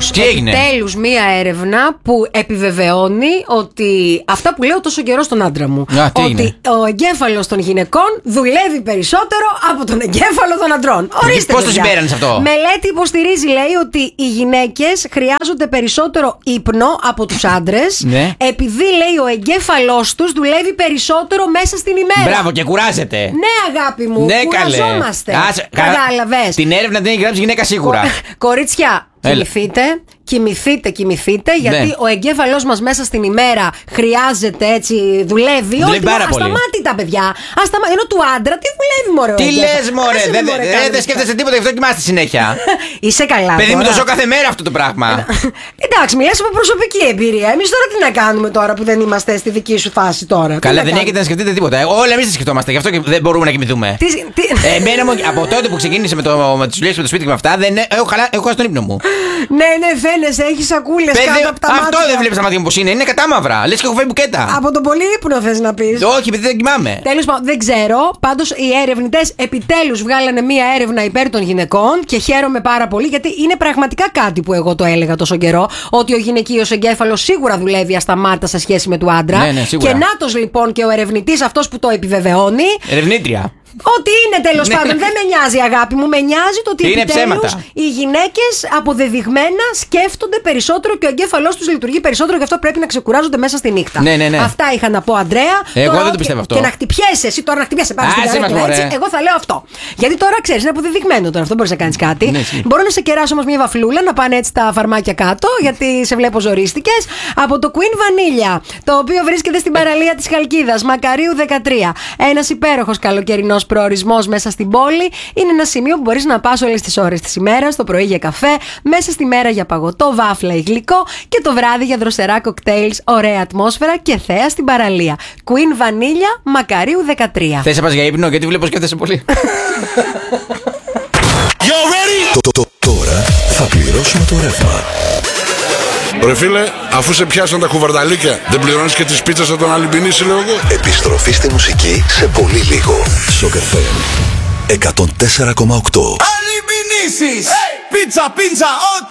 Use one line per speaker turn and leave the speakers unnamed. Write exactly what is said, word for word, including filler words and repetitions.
επιτέλους, επιτέλους μία έρευνα που επιβεβαιώνει ότι αυτά που λέω τόσο καιρό στον άντρα μου.
Α,
ότι
είναι?
ο εγκέφαλος των γυναικών δουλεύει περισσότερο από τον εγκέφαλο των αντρών. Ορίστε.
Πώς το συμπέρανες αυτό?
Μελέτη υποστηρίζει, λέει, ότι οι γυναίκες χρειάζονται περισσότερο ύπνο από τους άντρες.
Ναι.
Επειδή, λέει, ο εγκέφαλός τους δουλεύει περισσότερο μέσα στην ημέρα.
Μπράβο, και κουράζεται.
Ναι, αγάπη μου,
Ναι, καλέ.
κουραζόμαστε.
Άσε,
Κατάλαβες.
Την έρευνα δεν έχει γράψει γυναίκα σίγουρα.
Κορίτσια, κοιμηθείτε, κοιμηθείτε, κοιμηθείτε, γιατί
Ναι.
ο εγκέφαλός μας μέσα στην ημέρα χρειάζεται έτσι, δουλεύει.
Δουλεύει
Όχι,
πάρα πολύ.
ασταμάτητα, παιδιά. Ασταμα... Ενώ του άντρα τι δουλεύει, μωρέ. ο
Τι
εγκέφαλος.
λες, μωρέ,
Άσε με,
δεν
μωρέ,
δε,
κάνεις
δε σκέφτεσαι τίποτα, γι' αυτό κοιμάσαι συνέχεια.
Είσαι καλά.
Παιδί μου,
τώρα.
το ζω κάθε μέρα αυτό το πράγμα.
Εντάξει, μιλάς από προσωπική εμπειρία. Εμείς τώρα τι να κάνουμε τώρα που δεν είμαστε στη δική σου φάση τώρα.
Καλά, δεν έχετε να σκεφτείτε τίποτα. Όλα εμείς τα σκεφτόμαστε, γι' αυτό και δεν μπορούμε να κοιμηθούμε.
Τι, τι...
Ε, εμένα μου, από τότε που ξεκίνησε με, το, με τις δουλειές με το σπίτι και με αυτά, δεν έχω, χαλά, έχω χάσει τον ύπνο μου.
Ναι, ναι, φαίνεσαι, έχεις σακούλες κάτω από τα μάτια.
Αυτό δεν βλέπεις τα μάτια μου πως είναι, είναι κατάμαυρα. Λες και έχω φάει μπουκέτα.
Από τον πολύ ύπνο θες να πεις.
Όχι, επειδή δεν κοιμάμαι.
Τέλος πάντων, δεν ξέρω. Πάντως οι ερευνητές επιτέλους βγάλανε μία έρευνα υπέρ των γυναικών και χαίρομαι πάρα πολύ γιατί είναι πραγματικά κάτι που εγώ το έλεγα τόσο καιρό. Ότι ο γυναικείος εγκέφαλος σίγουρα δουλεύει ασταμάτητα σε σχέση με του άντρα.
Ναι, ναι, σίγουρα.
Και νάτος λοιπόν και ο ερευνητής αυτός που το επιβεβαιώνει.
Ερευνήτρια.
Ότι είναι τέλος
Ναι.
πάντων, δεν με νοιάζει, αγάπη μου. Με νοιάζει το ότι
Είναι
επιτέλους
ψέματα.
οι γυναίκες αποδεδειγμένα σκέφτονται περισσότερο και ο εγκέφαλός τους λειτουργεί περισσότερο, γι' αυτό πρέπει να ξεκουράζονται μέσα στη νύχτα.
Ναι, ναι, ναι.
Αυτά είχα να πω, Αντρέα.
Εγώ
Τώρα,
δεν το πιστεύω αυτό.
Και να χτυπιέσαι, εσύ τώρα να χτυπιέσαι πάνω στην
Άσε μας,
καρέκλα,
μωρέ.
έτσι. Εγώ θα λέω αυτό. Γιατί τώρα ξέρεις, είναι αποδεδειγμένο τώρα, αυτό μπορείς να κάνεις κάτι.
Ναι, ισχύει.
Μπορώ να σε κεράσω όμως μια βαφλούλα, να πάνε έτσι τα φαρμάκια κάτω, γιατί σε βλέπω ζορίστηκες. Από το Queen Vanilla, το οποίο βρίσκεται στην παραλία της Χαλκίδας, Μακαρίου δεκατρία. Ένας υπέροχος καλοκαιρινός προορισμός μέσα στην πόλη. Είναι ένα σημείο που μπορείς να πας όλες τις ώρες της ημέρας, το πρωί για καφέ, μέσα στη μέρα για παγωτό, βάφλα ή γλυκό και το βράδυ για δροσερά κοκτέιλς, ωραία ατμόσφαιρα και θέα στην παραλία. Queen Vanilla, Μακαρίου δεκατρία.
Θες να πας για ύπνο, γιατί βλέπω σκέφτεσαι πολύ.
Το- το- Τώρα θα πληρώσουμε το ρεύμα.
Ρε φίλε, αφού σε πιάσαν τα κουβαρδαλίκια, δεν πληρώνεις και τις πίτσες από τον Αλυμπινίση, λέω εγώ.
Επιστροφή στη μουσική σε πολύ λίγο. Σοκ εφ εμ εκατόν τέσσερα κόμμα οκτώ.
Αλυμπινίσεις! Πίτσα, πίτσα, ό,τι